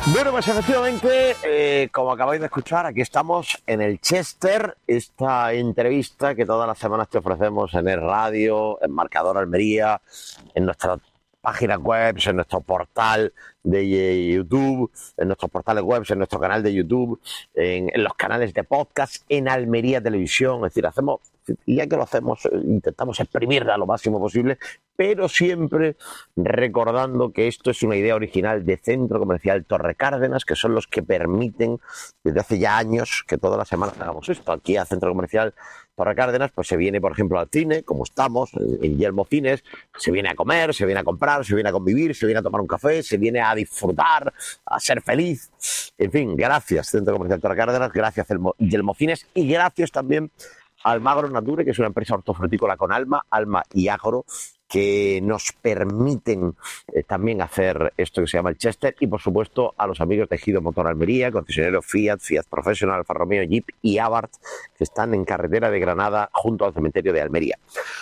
Bueno, pues efectivamente, como acabáis de escuchar, aquí estamos en el Chester, esta entrevista que todas las semanas te ofrecemos en el radio, en Marcador Almería, en nuestra página web, en nuestro portal de YouTube, en nuestros portales web, en nuestro canal de YouTube, en los canales de podcast, en Almería Televisión. Es decir, hacemos, y ya que lo hacemos, intentamos exprimirla lo máximo posible, pero siempre recordando que esto es una idea original de Centro Comercial Torre Cárdenas, que son los que permiten desde hace ya años que todas las semanas hagamos esto. Aquí a Centro Comercial Torre Cárdenas pues se viene, por ejemplo, al cine, como estamos, en Yelmo Cines, se viene a comer, se viene a comprar, se viene a convivir, se viene a tomar un café, se viene a disfrutar, a ser feliz. En fin, gracias Centro Comercial Torre Cárdenas, gracias Yelmo Cines y gracias también Almagro Nature, que es una empresa hortofrutícola con alma y agro, que nos permiten también hacer esto que se llama el Chester, y por supuesto a los amigos de Ejido Motor Almería, concesionarios Fiat Professional, Alfa Romeo, Jeep y Abarth, que están en carretera de Granada junto al cementerio de Almería.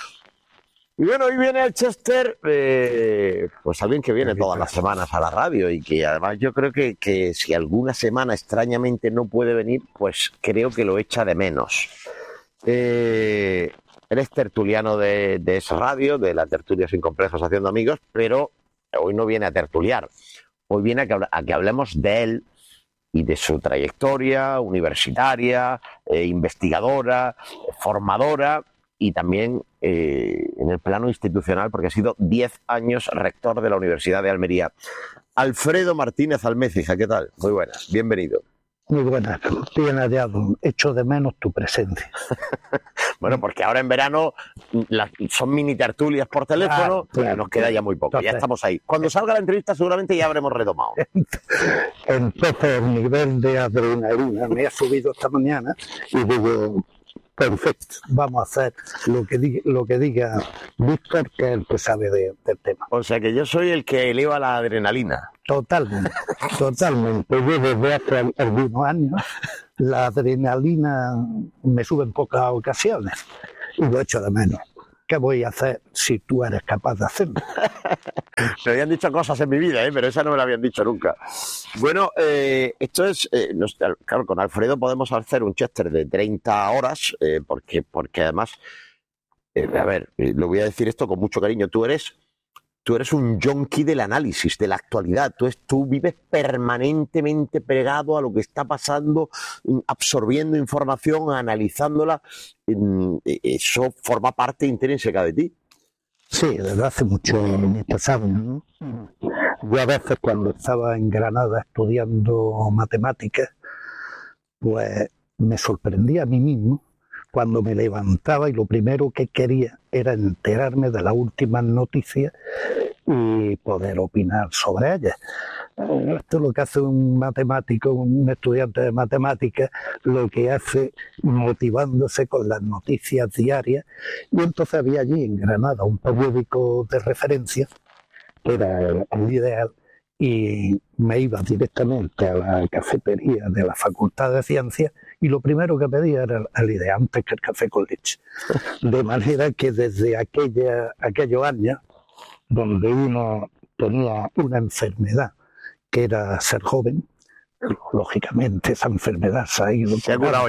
Y bueno, hoy viene el Chester, pues alguien que viene todas las semanas a la radio y que además yo creo que si alguna semana extrañamente no puede venir, pues creo que lo echa de menos. Él es tertuliano de esa radio, de la tertulia Sin Complejos Haciendo Amigos, pero hoy no viene a tertuliar, hoy viene a que hablemos de él y de su trayectoria universitaria, investigadora, formadora y también en el plano institucional, porque ha sido 10 años rector de la Universidad de Almería. Alfredo Martínez Almécija, ¿qué tal? Muy buenas, bienvenido. Muy buenas, bien hallado. Echo de menos tu presencia. Bueno, porque ahora en verano son mini tertulias por teléfono, claro, nos queda ya muy poco. Entonces, ya estamos ahí. Cuando salga la entrevista seguramente ya habremos retomado. Entonces el nivel de adrenalina me ha subido esta mañana y digo, perfecto, vamos a hacer lo que diga Víctor, que es el que sabe del tema. O sea que yo soy el que eleva la adrenalina. Totalmente. Yo desde hace algunos años la adrenalina me sube en pocas ocasiones y lo echo de menos. ¿Qué voy a hacer si tú eres capaz de hacerlo? Me habían dicho cosas en mi vida, pero esa no me la habían dicho nunca. Bueno, esto es, claro, con Alfredo podemos hacer un Chester de 30 horas, porque además, a ver, lo voy a decir esto con mucho cariño, tú eres un yonki del análisis, de la actualidad. Tú vives permanentemente pegado a lo que está pasando, absorbiendo información, analizándola. Eso forma parte intrínseca de ti. Sí, desde hace muchos años, ¿no? Yo a veces cuando estaba en Granada estudiando matemáticas, pues me sorprendía a mí mismo cuando me levantaba y lo primero que quería era enterarme de las últimas noticias y poder opinar sobre ellas. Esto es lo que hace un matemático, un estudiante de matemáticas, lo que hace motivándose con las noticias diarias. Y entonces había allí en Granada un periódico de referencia, que era el Ideal, y me iba directamente a la cafetería de la Facultad de Ciencias y lo primero que pedía era el Ideal antes que el café con leche. De manera que desde aquellos años, donde uno tenía una enfermedad que era ser joven, lógicamente esa enfermedad se ha ido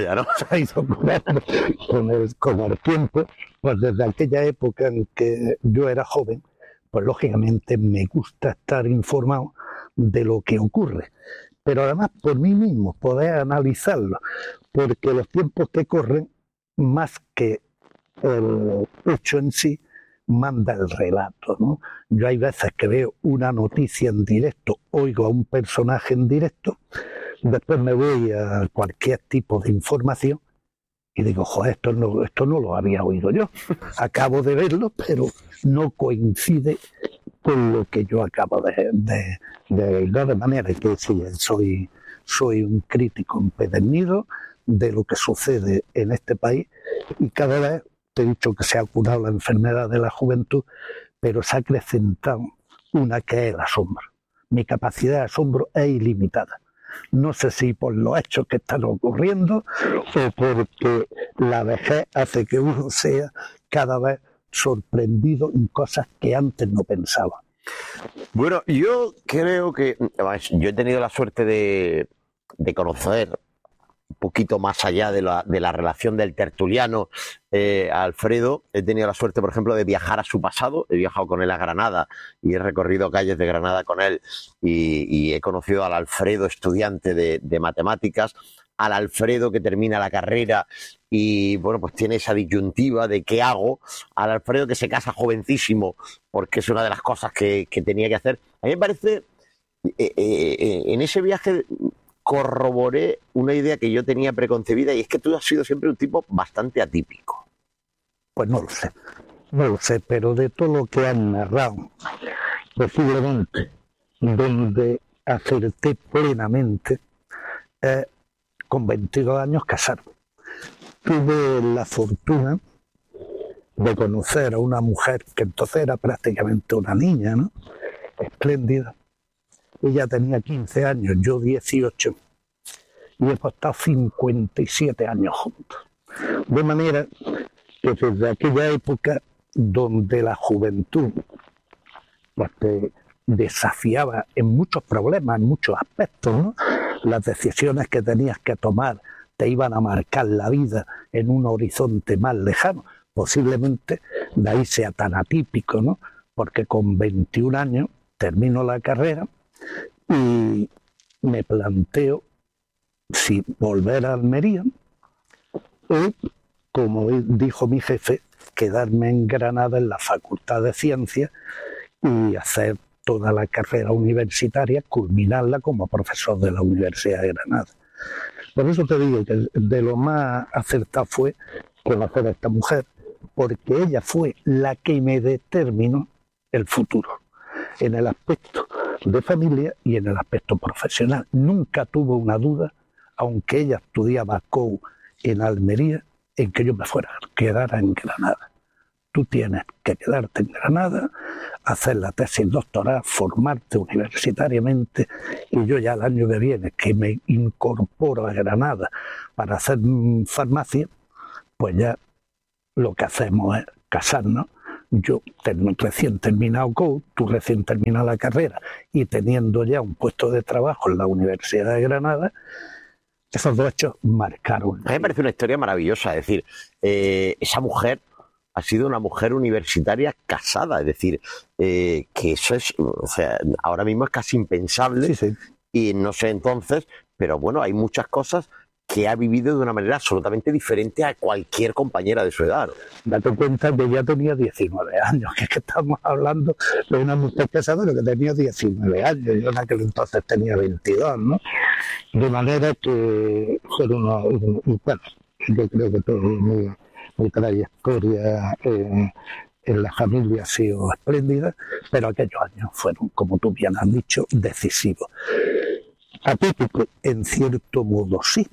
curando con el tiempo, pues desde aquella época en que yo era joven, pues lógicamente me gusta estar informado de lo que ocurre, pero además por mí mismo poder analizarlo, porque los tiempos que corren, más que el hecho en sí, manda el relato, ¿no? Yo hay veces que veo una noticia en directo, oigo a un personaje en directo, después me voy a cualquier tipo de información y digo, joder, esto no lo había oído yo. Acabo de verlo, pero no coincide con lo que yo acabo de oír. De manera que sí, soy un crítico empedernido de lo que sucede en este país y cada vez te he dicho que se ha curado la enfermedad de la juventud, pero se ha acrecentado una que es el asombro. Mi capacidad de asombro es ilimitada. No sé si por los hechos que están ocurriendo o porque la vejez hace que uno sea cada vez sorprendido en cosas que antes no pensaba. Bueno, yo creo que además, yo he tenido la suerte de conocer un poquito más allá de la relación del tertuliano a Alfredo. He tenido la suerte, por ejemplo, de viajar a su pasado. He viajado con él a Granada y he recorrido calles de Granada con él y he conocido al Alfredo estudiante de matemáticas, al Alfredo que termina la carrera y, bueno, pues tiene esa disyuntiva de qué hago, al Alfredo que se casa jovencísimo porque es una de las cosas que tenía que hacer. A mí me parece, en ese viaje corroboré una idea que yo tenía preconcebida y es que tú has sido siempre un tipo bastante atípico. Pues no lo sé, pero de todo lo que han narrado, posiblemente donde acerté plenamente con 22 años casarme. Tuve la fortuna de conocer a una mujer que entonces era prácticamente una niña, ¿no? Espléndida. Ella tenía 15 años, yo 18. Y hemos estado 57 años juntos. De manera que desde aquella época donde la juventud pues, te desafiaba en muchos problemas, en muchos aspectos, ¿no? Las decisiones que tenías que tomar te iban a marcar la vida en un horizonte más lejano. Posiblemente de ahí sea tan atípico, ¿no? Porque con 21 años termino la carrera y me planteo si volver a Almería o, como dijo mi jefe, quedarme en Granada en la Facultad de Ciencias y hacer toda la carrera universitaria, culminarla como profesor de la Universidad de Granada. Por eso te digo que de lo más acertado fue conocer a esta mujer, porque ella fue la que me determinó el futuro, en el aspecto de familia y en el aspecto profesional. Nunca tuvo una duda, aunque ella estudiaba COU en Almería, en que yo me quedara en Granada. Tú tienes que quedarte en Granada, hacer la tesis doctoral, formarte universitariamente, y yo ya el año que viene, que me incorporo a Granada para hacer farmacia, pues ya lo que hacemos es casarnos. Yo recién terminado COU, tú recién terminado la carrera y teniendo ya un puesto de trabajo en la Universidad de Granada, esos dos hechos marcaron. A mí me parece una historia maravillosa, es decir, esa mujer ha sido una mujer universitaria casada, es decir, que eso es, o sea, ahora mismo es casi impensable, sí, sí. Y no sé entonces, pero bueno, hay muchas cosas que ha vivido de una manera absolutamente diferente a cualquier compañera de su edad, ¿no? Date cuenta que ya tenía 19 años, que es que estamos hablando de una mujer casada que tenía 19 años, yo en aquel entonces tenía 22, ¿no? De manera que fueron bueno, yo creo que todo mi trayectoria en la familia ha sido espléndida, pero aquellos años fueron, como tú bien has dicho, decisivos. Atípico, en cierto modo sí,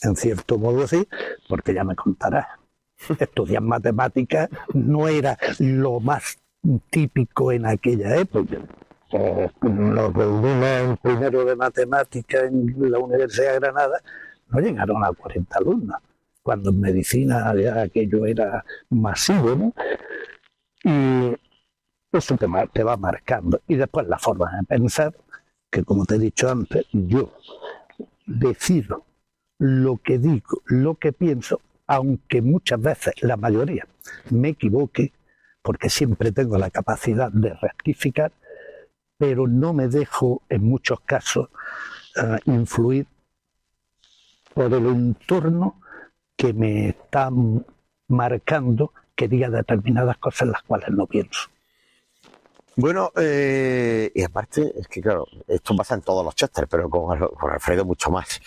porque ya me contarás. Estudiar matemáticas no era lo más típico en aquella época. Nos reunimos en primero de matemáticas en la Universidad de Granada, no llegaron a 40 alumnos, cuando en medicina ya aquello era masivo, ¿no? Y eso te va marcando. Y después la forma de pensar, que como te he dicho antes, yo decido lo que digo, lo que pienso, aunque muchas veces, la mayoría, me equivoque, porque siempre tengo la capacidad de rectificar, pero no me dejo en muchos casos influir por el entorno que me está marcando que diga determinadas cosas en las cuales no pienso. Bueno, y aparte, es que claro, esto pasa en todos los Chester, pero con Alfredo mucho más.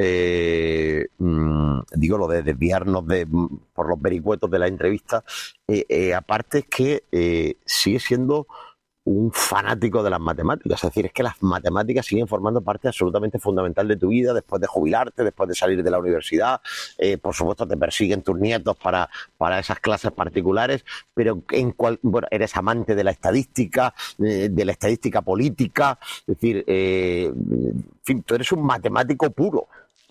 Digo, lo de desviarnos por los vericuetos de la entrevista, aparte es que sigue siendo un fanático de las matemáticas, es decir, es que las matemáticas siguen formando parte absolutamente fundamental de tu vida después de jubilarte, después de salir de la universidad, por supuesto te persiguen tus nietos para esas clases particulares, pero bueno, eres amante de la estadística política, es decir, en fin, tú eres un matemático puro.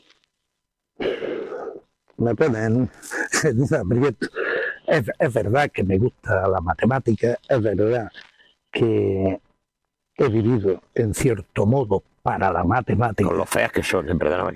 Me ponen en un aprieto. Es verdad que me gusta la matemática, es verdad que he vivido en cierto modo para la matemática. Con lo feas que son, perdóname.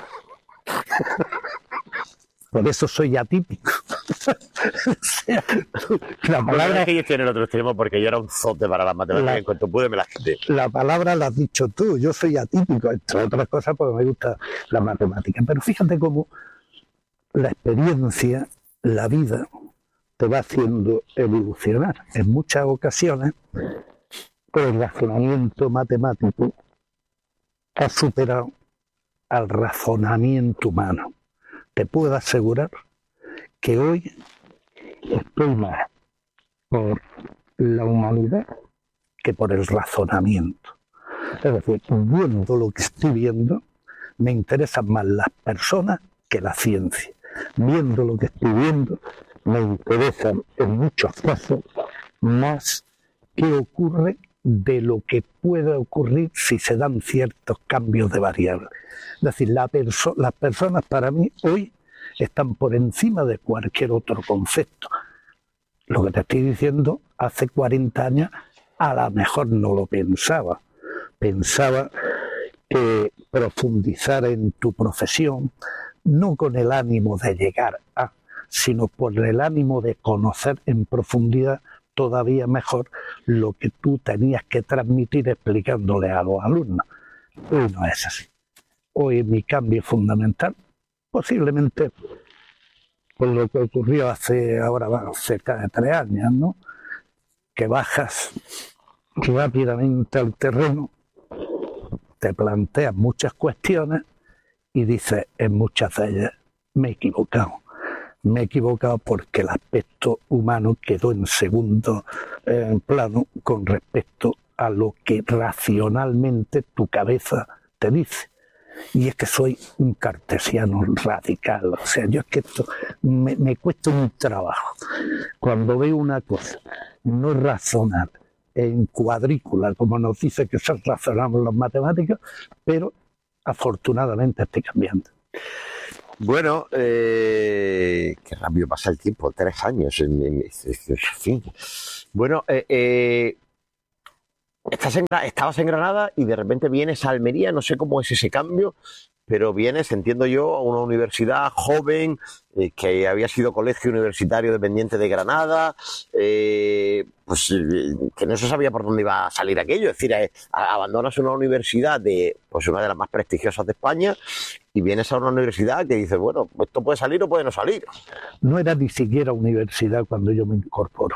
Por eso soy atípico. O sea, la palabra es que yo estoy en el otro extremo porque yo era un zote para las matemáticas. En cuanto pude me las quité. La palabra la has dicho tú. Yo soy atípico, entre otras cosas, porque me gusta la matemática. Pero fíjate cómo la experiencia, la vida, te va haciendo evolucionar. En muchas ocasiones, por el razonamiento matemático ha superado al razonamiento humano. Te puedo asegurar que hoy estoy más por la humanidad que por el razonamiento. Es decir, viendo lo que estoy viendo, me interesan más las personas que la ciencia. Viendo lo que estoy viendo, me interesan en muchos casos más qué ocurre de lo que puede ocurrir si se dan ciertos cambios de variables. Es decir, las personas para mí hoy están por encima de cualquier otro concepto. Lo que te estoy diciendo, hace 40 años a lo mejor no lo pensaba. Pensaba que profundizar en tu profesión, no con el ánimo de llegar a, sino por el ánimo de conocer en profundidad todavía mejor lo que tú tenías que transmitir explicándole a los alumnos. Hoy no es así. Hoy mi cambio fundamental, posiblemente por lo que ocurrió hace cerca de 3 años, ¿no? Que bajas rápidamente al terreno, te planteas muchas cuestiones y dices en muchas de ellas, me he equivocado. Me he equivocado porque el aspecto humano quedó en segundo plano con respecto a lo que racionalmente tu cabeza te dice. Y es que soy un cartesiano radical. O sea, yo es que esto me cuesta un trabajo. Cuando veo una cosa, no razonar en cuadrícula, como nos dice que razonamos los matemáticos, pero afortunadamente estoy cambiando. Bueno, qué rápido pasa el tiempo, 3 años, en fin. Bueno, estabas en Granada y de repente vienes a Almería, no sé cómo es ese cambio, pero vienes, entiendo yo, a una universidad joven, que había sido colegio universitario dependiente de Granada, pues que no se sabía por dónde iba a salir aquello. Es decir, abandonas una universidad de pues una de las más prestigiosas de España y vienes a una universidad que dices, bueno, esto puede salir o puede no salir. No era ni siquiera universidad cuando yo me incorporo.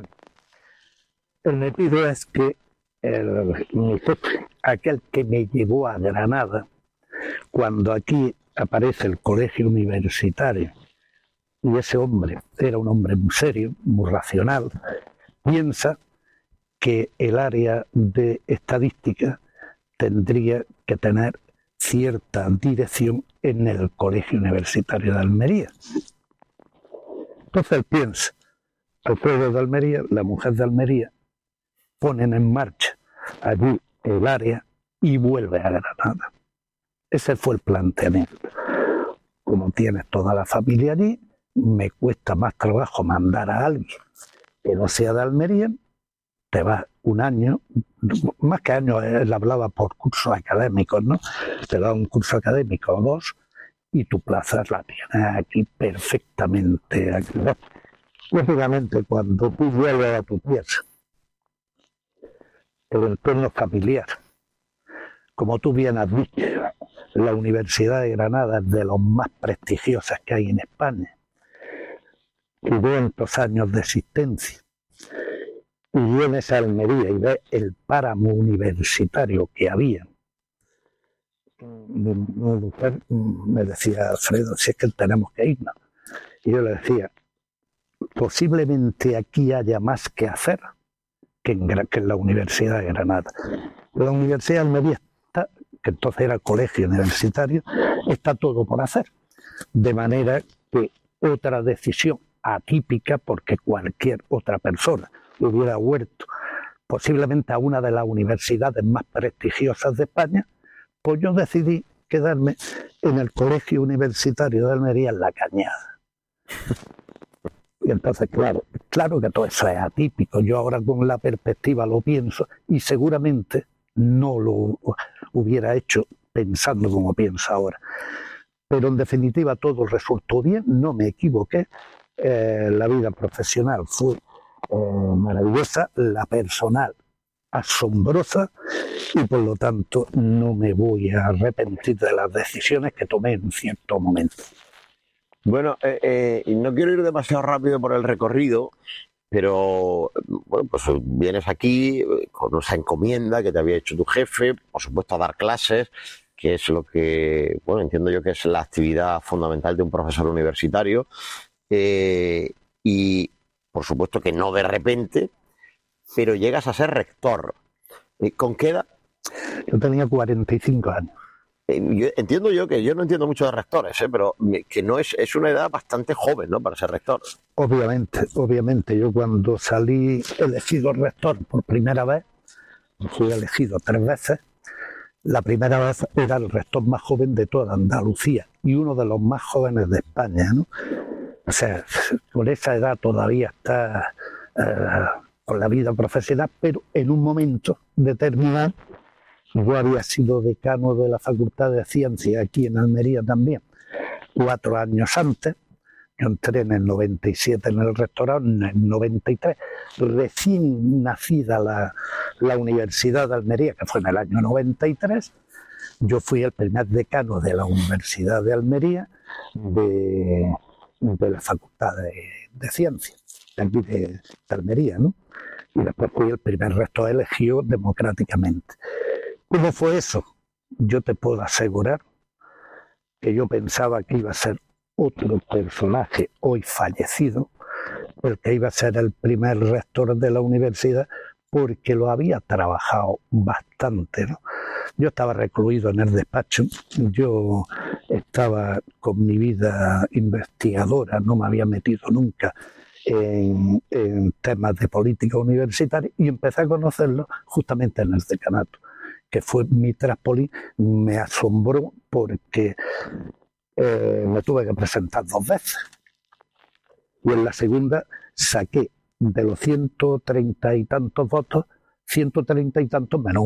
El metido es que mi jefe, aquel que me llevó a Granada, cuando aquí aparece el colegio universitario, y ese hombre era un hombre muy serio, muy racional, piensa que el área de estadística tendría que tener cierta dirección en el colegio universitario de Almería. Entonces él piensa, Alfredo de Almería, la mujer de Almería, ponen en marcha allí el área y vuelve a Granada. Ese fue el planteamiento. Como tienes toda la familia allí, me cuesta más trabajo mandar a alguien que no sea de Almería, te vas un año, más que años, él hablaba por cursos académicos, ¿no? Te da un curso académico o 2 y tu plaza la tienes aquí perfectamente. Lógicamente, cuando tú vuelves a tu pieza, el entorno familiar, como tú bien has dicho, la Universidad de Granada es de las más prestigiosas que hay en España. Y 200 años de existencia. Y vienes a Almería y ves el páramo universitario que había. Mi mujer me decía, Alfredo, si es que tenemos que irnos. Y yo le decía, posiblemente aquí haya más que hacer que en la Universidad de Granada. La Universidad de Almería está, que entonces era colegio universitario, está todo por hacer. De manera que otra decisión atípica, porque cualquier otra persona hubiera vuelto posiblemente a una de las universidades más prestigiosas de España, pues yo decidí quedarme en el colegio universitario de Almería, en La Cañada. Y entonces, claro que todo eso es atípico. Yo ahora con la perspectiva lo pienso y seguramente no lo hubiera hecho pensando como pienso ahora. Pero en definitiva todo resultó bien, no me equivoqué. La vida profesional fue maravillosa, la personal asombrosa y por lo tanto no me voy a arrepentir de las decisiones que tomé en cierto momento. Bueno, no quiero ir demasiado rápido por el recorrido, pero bueno, pues vienes aquí con esa encomienda que te había hecho tu jefe, por supuesto a dar clases, que es lo que, bueno, entiendo yo que es la actividad fundamental de un profesor universitario, y por supuesto que no de repente, pero llegas a ser rector. ¿Con qué edad? Yo tenía 45 años. Entiendo yo que yo no entiendo mucho de rectores, pero que no es una edad bastante joven, ¿no?, para ser rector. Obviamente, yo cuando salí elegido rector por primera vez, fui elegido 3 veces, la primera vez era el rector más joven de toda Andalucía y uno de los más jóvenes de España, ¿no? O sea, con esa edad todavía está con la vida profesional, pero en un momento determinado. Yo había sido decano de la Facultad de Ciencias aquí en Almería también, 4 años antes. Yo entré en el 97 en el rectorado, en el 93, recién nacida la Universidad de Almería, que fue en el año 93. Yo fui el primer decano de la Universidad de Almería, de la Facultad de Ciencias, de aquí de Almería, ¿no? Y después fui el primer rector elegido democráticamente. ¿Cómo fue eso? Yo te puedo asegurar que yo pensaba que iba a ser otro personaje hoy fallecido, el que iba a ser el primer rector de la universidad, porque lo había trabajado bastante, ¿no? Yo estaba recluido en el despacho, yo estaba con mi vida investigadora, no me había metido nunca en temas de política universitaria y empecé a conocerlo justamente en el decanato, que fue mi traspolín. Me asombró porque me tuve que presentar 2 veces y en la segunda saqué de los 130 y tantos votos, 130 y tantos menos